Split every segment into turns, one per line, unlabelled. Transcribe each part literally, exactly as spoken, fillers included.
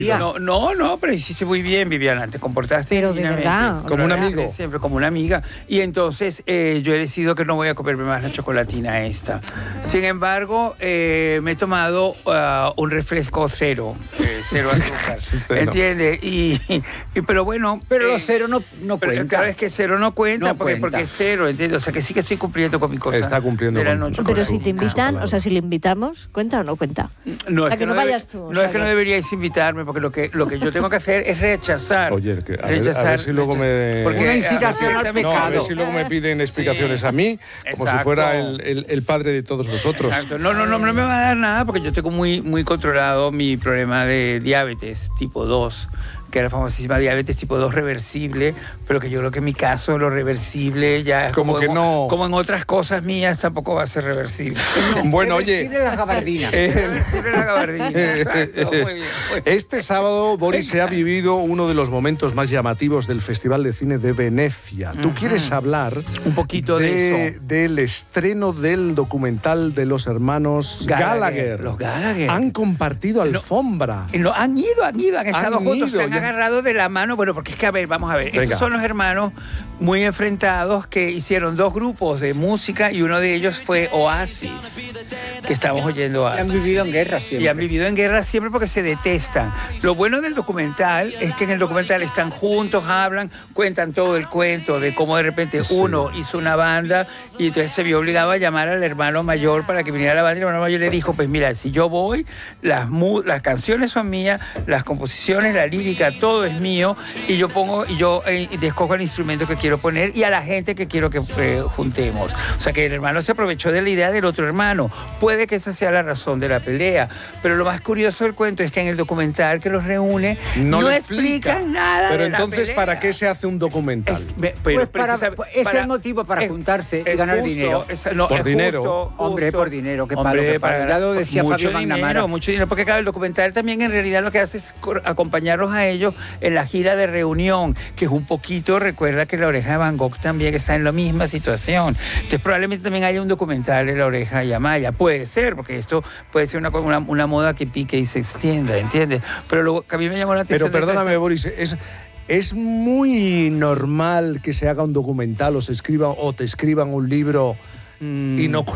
No, no, no, pero hiciste muy bien, Viviana, te comportaste
pero de
divinamente.
verdad.
Como un amigo.
Siempre como una amiga. Y entonces eh, yo he decidido que no voy a comerme más la chocolatina esta. Sin embargo, eh, me he tomado uh, un refresco cero, eh, cero azúcar, ¿entiendes? Y, y, pero bueno...
Pero
eh,
los cero no, no
pero
cuenta.
claro, es que cero no cuenta,
No
porque,
cuenta.
porque es cero, ¿entiendes? O sea, que sí que estoy cumpliendo con mi cosa.
Está cumpliendo
de la
con-
noche.
Pero
con
si
su-
te invitan,
claro.
o sea, si le invitamos, ¿cuenta o no cuenta?
No,
O sea,
es
que no
debe-
vayas tú, o
No
sea,
es que no
que-
deberíais invitarme, porque lo que, lo que yo tengo que hacer es rechazar.
Oye, que a, ver,
rechazar,
a ver si luego me...
Porque,
Una incitación
a ver,
al
No, a ver
pecado.
si luego me piden explicaciones
Sí.
a mí, como si
Exacto.
fuera el, el- el padre de todos vosotros.
Exacto. No, no, no, no me va a dar nada porque yo tengo muy, muy controlado mi problema de diabetes tipo dos, que era la famosísima diabetes tipo dos reversible, pero que yo creo que en mi caso lo reversible ya es
Como que
en,
no.
como en otras cosas mías tampoco va a ser reversible.
Bueno, oye,
Reversible las gabardinas.
eh,
Reversible la gabardina, exacto, muy bien, muy bien.
este sábado, Boris, se ha vivido uno de los momentos más llamativos del Festival de Cine de Venecia. Tú quieres hablar
Un poquito de eso.
del estreno del documental de los hermanos
Gallagher,
Gallagher.
los Gallagher.
Han compartido alfombra.
Y no, han ido, han ido, han estado
Han
juntos,
ido,
se han
ya.
agarrado de la mano. Bueno, porque es que, a ver, vamos a ver.
Venga.
Estos son los hermanos muy enfrentados que hicieron dos grupos de música y uno de ellos fue Oasis, que estamos oyendo
Y
Oasis.
han vivido en guerra siempre.
Y han vivido en guerra siempre porque se detestan. Lo bueno del documental es que en el documental están juntos, hablan, cuentan todo el cuento de cómo de repente
Sí.
uno hizo una banda y entonces se vio obligado a llamar al hermano mayor para que viniera a la banda y el hermano mayor le dijo, pues mira, si yo voy, las, mu- las canciones son mías, las composiciones, la lírica, todo es mío y yo pongo y yo eh, escojo el instrumento que quiero poner y a la gente que quiero que eh, juntemos. O sea que el hermano se aprovechó de la idea del otro hermano. Puede que esa sea la razón de la pelea, pero lo más curioso del cuento es que en el documental que los reúne
No,
no,
lo
explican nada.
Pero
de la
entonces,
pelea.
¿para qué se hace un documental?
Es- me- pero
Pues para-
precisa-
pues es el motivo para juntarse y
es
ganar
justo,
dinero.
es- no,
Por
es
dinero.
justo,
Hombre,
justo.
por dinero, qué
Hombre,
palo, qué palo. Ya lo decía
mucho
Fabio
dinero,
McNamara.
mucho dinero, porque claro, el documental también en realidad lo que hace es cor- acompañarlos a ellos en la gira de reunión, que es un poquito, recuerda que La Oreja de Van Gogh también está en la misma situación. Entonces probablemente también haya un documental de La Oreja de Amaya. Puede ser, porque esto puede ser una, una, una moda que pique y se extienda, ¿entiendes? Pero lo que a mí me llamó la atención...
Pero
de
perdóname,
esta-
Boris, es, es muy normal que se haga un documental o se escriba o te escriban un libro
Mm.
y no, cu-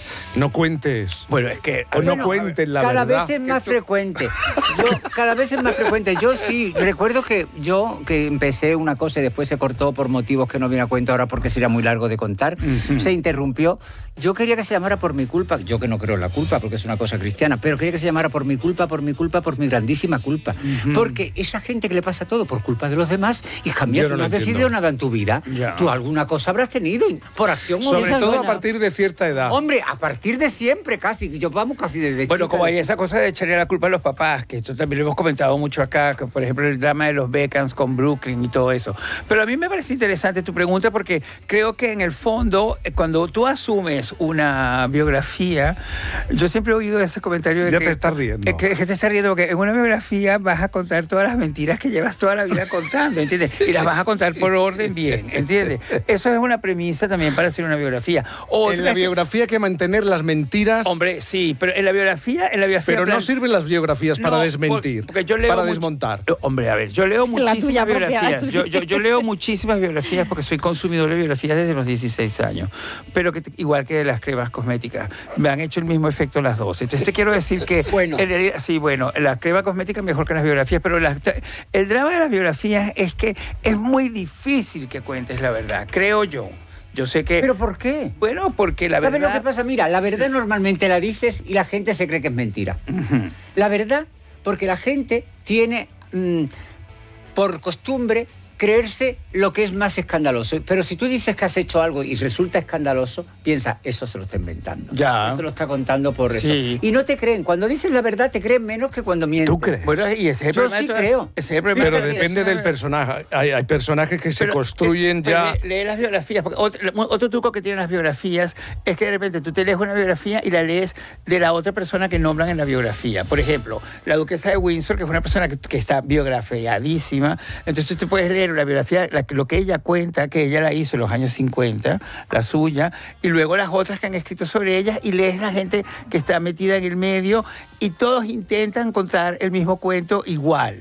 no cuentes.
Bueno, es que...
O no
bueno,
cuenten la
cada
verdad.
vez es más frecuente. Yo, cada vez es más frecuente. Yo sí, recuerdo que yo que empecé una cosa y después se cortó por motivos que no viene a cuento ahora porque sería muy largo de contar,
Ujú.
se interrumpió. Yo quería que se llamara Por mi culpa, yo que no creo en la culpa porque es una cosa cristiana, pero quería que se llamara Por mi culpa, por mi culpa, por mi grandísima culpa. Porque esa gente que le pasa todo por culpa de los demás, hija mía,
Yo
tú
no
no
lo
has decidido
entiendo.
nada en tu vida.
Ya.
Tú alguna cosa habrás tenido y por acción o
Sobre
Esa es
todo a
buena.
partir de cierta edad.
Hombre, a partir de siempre casi. Yo vamos casi desde
Bueno,
chica.
como hay esa cosa de echarle la culpa a los papás, que esto también lo hemos comentado mucho acá, que por ejemplo el drama de los Beckhams con Brooklyn y todo eso. Pero a mí me parece interesante tu pregunta porque creo que en el fondo, eh, cuando tú asumes una biografía, yo siempre he oído ese comentario de
Ya
que...
te estás riendo.
eh, Que, que te estás riendo porque en una biografía vas a contar todas las mentiras que llevas toda la vida contando, ¿entiendes? Y las vas a contar por orden bien, ¿entiendes? Eso es una premisa también para hacer una biografía. Otra
En la
es que-
biografía hay que mantener las mentiras,
Hombre, sí, pero en la biografía... En la biografía
pero no
plan-
sirven las biografías para
no,
desmentir,
por- porque yo leo
para
mucho-
desmontar.
Hombre, a ver, yo leo
La tuya
muchísimas
propia.
biografías. Yo, yo, yo leo muchísimas biografías porque soy consumidor de biografías desde los dieciséis años. Pero que, igual que de las cremas cosméticas, me han hecho el mismo efecto las dos. Entonces te quiero decir que...
Bueno.
en realidad, sí, bueno, la crema cosmética es mejor que las biografías, pero las- el drama de las biografías es que es muy difícil que cuentes la verdad, creo yo. Yo sé que...
¿Pero por qué?
bueno, porque la
¿Sabes
verdad...
lo que pasa? Mira, la verdad normalmente la dices y la gente se cree que es mentira. La verdad, porque la gente tiene mm, por costumbre creerse lo que es más escandaloso. Pero si tú dices que has hecho algo y resulta escandaloso, piensa, eso se lo está inventando.
Ya.
Eso lo está contando por
Sí.
eso. Y no te creen. Cuando dices la verdad, te creen menos que cuando mientes.
¿Tú crees?
Bueno, y ese es el
Yo
problema de
sí
todas-
creo.
ese es el problema
Pero
de-
depende del personaje. Hay, hay personajes que se
Pero,
construyen
eh, pero
ya...
Lee, lee las biografías. Porque otro, otro truco que tienen las biografías es que de repente tú te lees una biografía y la lees de la otra persona que nombran en la biografía. Por ejemplo, la duquesa de Windsor, que es una persona que, que está biografiadísima. Entonces tú te puedes leer primero la biografía, la, lo que ella cuenta, que ella la hizo en los años cincuenta, la suya, y luego las otras que han escrito sobre ella, y lees la gente que está metida en el medio, y todos intentan contar el mismo cuento igual.